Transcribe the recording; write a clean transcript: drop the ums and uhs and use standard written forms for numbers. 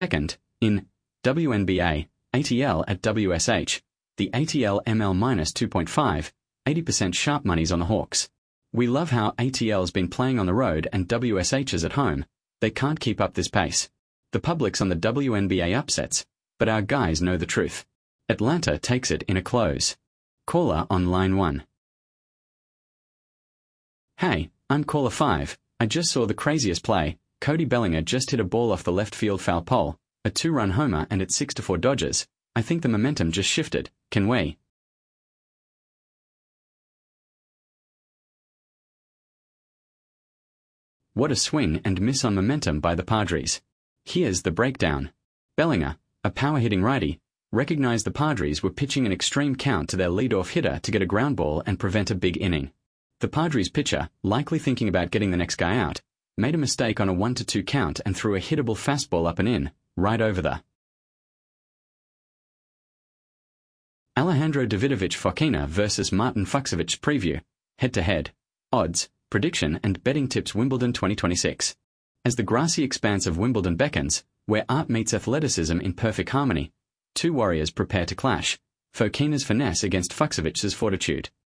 Second, in WNBA, ATL at WSH, the ATL ML minus 2.5, 80% sharp money's on the Hawks. We love how ATL's been playing on the road and WSH is at home. They can't keep up this pace. The public's on the WNBA upsets, but our guys know the truth. Atlanta takes it in a close. Caller on line 1. Hey, I'm caller 5. I just saw the craziest play. Cody Bellinger just hit a ball off the left field foul pole, a 2-run homer, and it's 6-4 Dodgers. I think the momentum just shifted. Can we? What a swing and miss on momentum by the Padres. Here's the breakdown. Bellinger, a power-hitting righty, recognized the Padres were pitching an extreme count to their leadoff hitter to get a ground ball and prevent a big inning. The Padres pitcher, likely thinking about getting the next guy out, made a mistake on a 1-2 count and threw a hittable fastball up and in, right over the Alejandro Davidovich Fokina versus Martin Fucsovics preview, head-to-head, odds, prediction and betting tips Wimbledon 2026. As the grassy expanse of Wimbledon beckons, where art meets athleticism in perfect harmony, two warriors prepare to clash, Fokina's finesse against Fucsovics' fortitude.